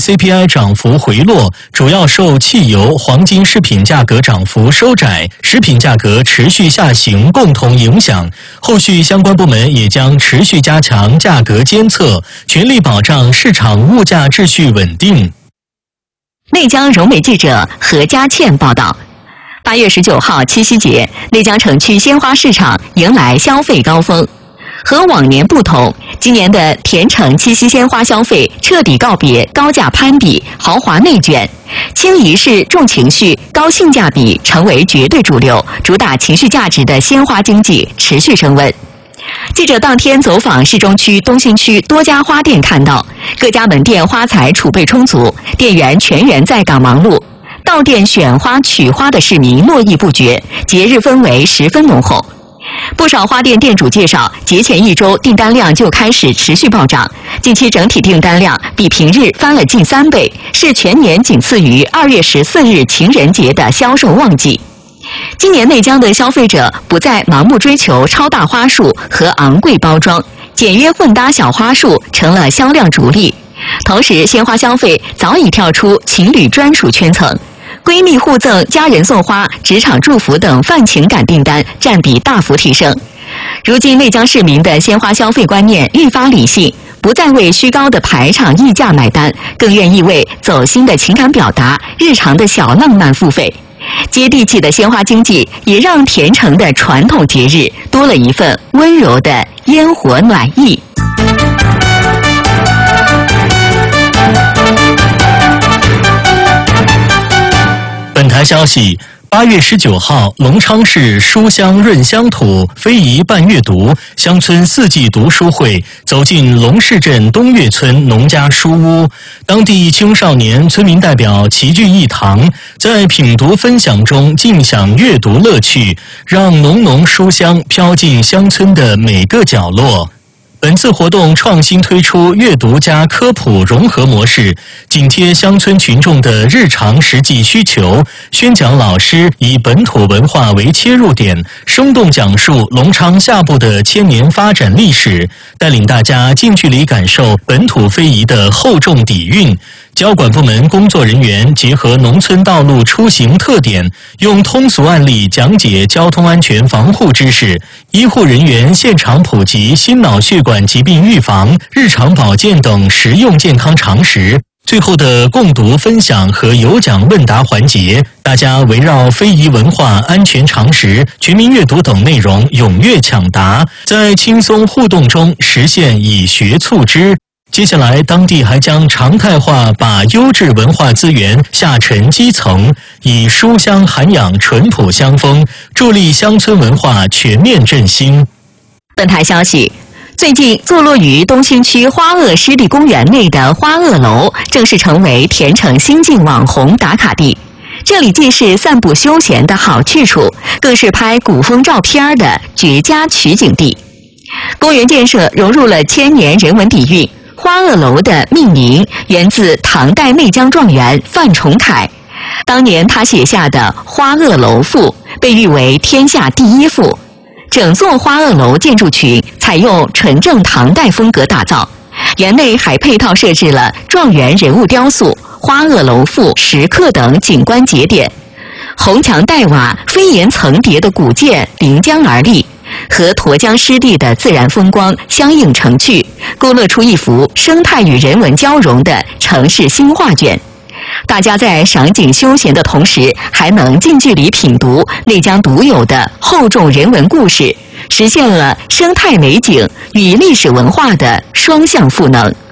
CPI 涨幅回落，主要受汽油、黄金饰品价格涨幅收窄、食品价格持续下行共同影响。后续相关部门也将持续加强价格监测，全力保障市场物价秩序稳定。 内江融媒记者何佳倩报道。8月19号七夕节，内江城区鲜花市场迎来消费高峰。和往年不同，今年的田城七夕鲜花消费彻底告别高价攀比、豪华内卷，轻仪式、重情绪、高性价比成为绝对主流，主打情绪价值的鲜花经济持续升温。记者当天走访市中区、东新区多家花店，看到各家门店花材储备充足，店员全员在岗忙碌，到店选花取花的市民络绎不绝，节日氛围十分浓厚。不少花店店主介绍，节前1周订单量就开始持续暴涨，近期整体订单量比平日翻了近3倍，是全年仅次于2月14日情人节的销售旺季。今年内江的消费者不再盲目追求超大花束和昂贵包装，简约混搭小花束成了销量主力。同时，鲜花消费早已跳出情侣专属圈层，闺蜜互赠、家人送花、职场祝福等泛情感订单占比大幅提升。如今内江市民的鲜花消费观念愈发理性，不再为虚高的排场溢价买单，更愿意为走心的情感表达、日常的小浪漫付费。接地气的鲜花经济也让田城的传统节日多了一份温柔的烟火暖意。 本台消息，8月19号，隆昌市书香润乡土非遗办阅读乡村4季读书会走进龙市镇东岳村农家书屋，当地青少年村民代表齐聚一堂，在品读分享中尽享阅读乐趣，让浓浓书香飘进乡村的每个角落。本次活动创新推出阅读加科普融合模式，紧贴乡村群众的日常实际需求。宣讲老师以本土文化为切入点，生动讲述隆昌下部的千年发展历史，带领大家近距离感受本土非遗的厚重底蕴。交管部门工作人员结合农村道路出行特点，用通俗案例讲解交通安全防护知识，医护人员现场普及心脑血管疾病预防、日常保健等实用健康常识。最后的共读分享和有奖问答环节，大家围绕非遗文化、安全常识、全民阅读等内容踊跃抢答，在轻松互动中实现以学促知。接下来，当地还将常态化把优质文化资源下沉基层，以书香涵养淳朴乡风，助力乡村文化全面振兴。 本台消息，最近坐落于东新区花萼湿地公园内的花萼楼正式成为田城新晋网红打卡地。这里既是散步休闲的好去处，更是拍古风照片的绝佳取景地。公园建设融入了千年人文底蕴。花萼楼的命名源自唐代内江状元范崇凯，当年他写下的《花萼楼赋》被誉为天下第1赋。整座花萼楼建筑群采用纯正唐代风格打造，园内还配套设置了状元人物雕塑、花萼楼赋石刻等景观节点，红墙黛瓦、飞檐层叠的古建临江而立，和沱江湿地的自然风光相映成趣，勾勒出一幅生态与人文交融的城市新画卷。大家在赏景休闲的同时，还能近距离品读内江独有的厚重人文故事，实现了生态美景与历史文化的双向赋能。